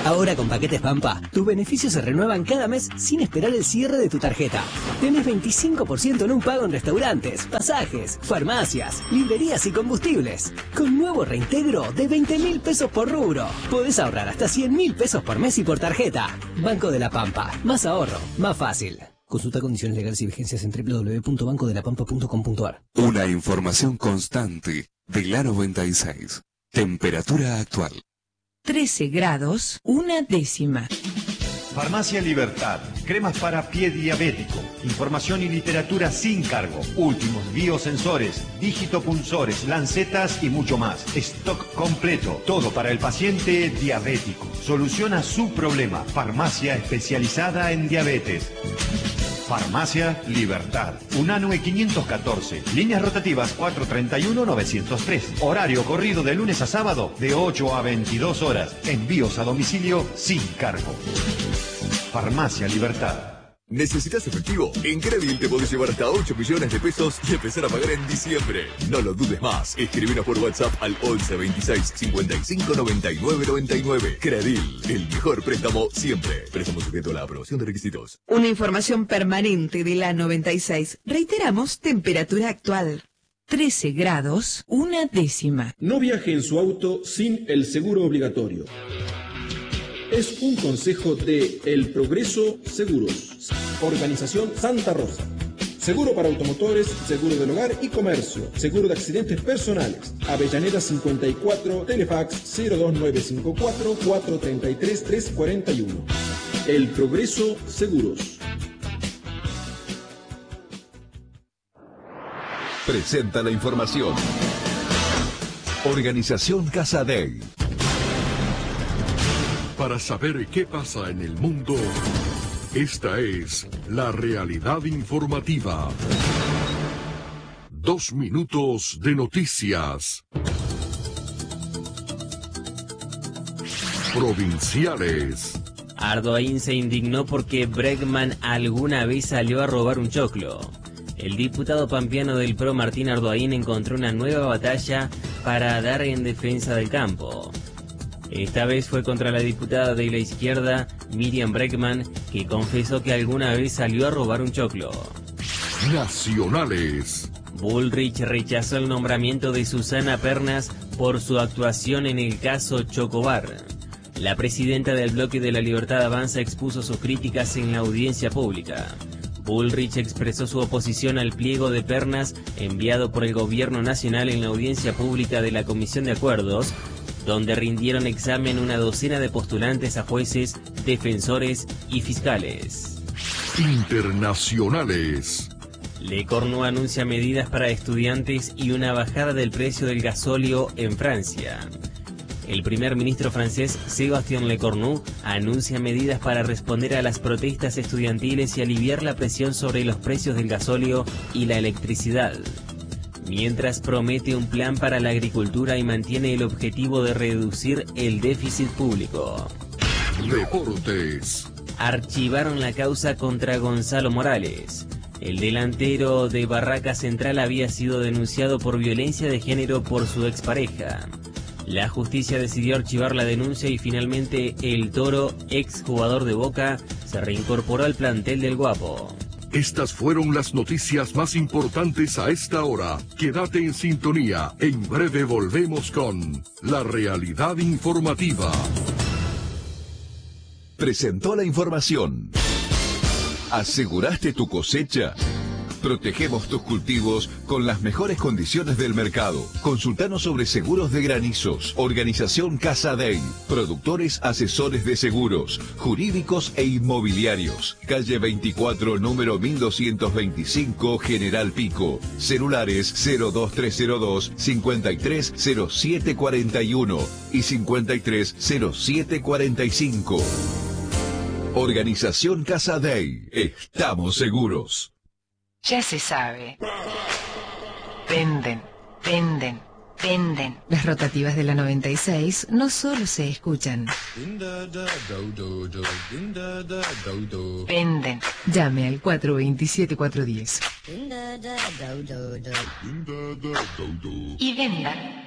Ahora con Paquetes Pampa, tus beneficios se renuevan cada mes sin esperar el cierre de tu tarjeta. Tenés 25% en un pago en restaurantes, pasajes, farmacias, librerías y combustibles. Con nuevo reintegro de 20.000 pesos por rubro. Podés ahorrar hasta 100.000 pesos por mes y por tarjeta. Banco de la Pampa. Más ahorro, más fácil. Consulta condiciones legales y vigencias en www.bancodelapampa.com.ar. Una información constante de la 96. Temperatura actual. 13 grados, 1/10. Farmacia Libertad, cremas para pie diabético, información y literatura sin cargo, últimos biosensores, digitopunzores, lancetas y mucho más. Stock completo, todo para el paciente diabético. Soluciona su problema. Farmacia especializada en diabetes. Farmacia Libertad. Unanue 514. Líneas rotativas 431-903. Horario corrido de lunes a sábado de 8 a 22 horas. Envíos a domicilio sin cargo. Farmacia Libertad. ¿Necesitas efectivo? En Credil te podés llevar hasta 8 millones de pesos y empezar a pagar en diciembre. No lo dudes más. Escribinos por WhatsApp al 11 26 55 99 99. Credil, el mejor préstamo siempre. Préstamo sujeto a la aprobación de requisitos. Una información permanente de la 96. Reiteramos, temperatura actual. 13 grados, 1/10. No viaje en su auto sin el seguro obligatorio. Es un consejo de El Progreso Seguros, Organización Santa Rosa. Seguro para automotores, seguro del hogar y comercio, seguro de accidentes personales. Avellaneda 54, Telefax 02954 433 341. El Progreso Seguros. Presenta la información. Organización Casa Day. Para saber qué pasa en el mundo, esta es la realidad informativa. 2 minutos de noticias. Provinciales. Ardoin se indignó porque Bregman alguna vez salió a robar un choclo. El diputado pampeano del PRO Martín Ardoin encontró una nueva batalla para dar en defensa del campo. Esta vez fue contra la diputada de la izquierda, Miriam Bregman, que confesó que alguna vez salió a robar un choclo. Nacionales. Bullrich rechazó el nombramiento de Susana Pernas por su actuación en el caso Chocobar. La presidenta del Bloque de la Libertad Avanza expuso sus críticas en la audiencia pública. Bullrich expresó su oposición al pliego de Pernas enviado por el Gobierno Nacional en la audiencia pública de la Comisión de Acuerdos, donde rindieron examen una docena de postulantes a jueces, defensores y fiscales. Internacionales. Lecornu anuncia medidas para estudiantes y una bajada del precio del gasóleo en Francia. El primer ministro francés, Sébastien Lecornu, anuncia medidas para responder a las protestas estudiantiles y aliviar la presión sobre los precios del gasóleo y la electricidad. Mientras promete un plan para la agricultura y mantiene el objetivo de reducir el déficit público. Deportes. Archivaron la causa contra Gonzalo Morales. El delantero de Barraca Central había sido denunciado por violencia de género por su expareja. La justicia decidió archivar la denuncia y finalmente el Toro, ex jugador de Boca, se reincorporó al plantel del Guapo. Estas fueron las noticias más importantes a esta hora. Quédate en sintonía. En breve volvemos con la realidad informativa. Presentó la información. ¿Aseguraste tu cosecha? Protegemos tus cultivos con las mejores condiciones del mercado. Consultanos sobre seguros de granizos. Organización Casa Day. Productores asesores de seguros, jurídicos e inmobiliarios. Calle 24, número 1225, General Pico. Celulares 02302 530741 y 530745. Organización Casa Day. Estamos seguros. Ya se sabe. Venden, venden, venden. Las rotativas de la 96 no solo se escuchan. Venden. Llame al 427-410. Y venda.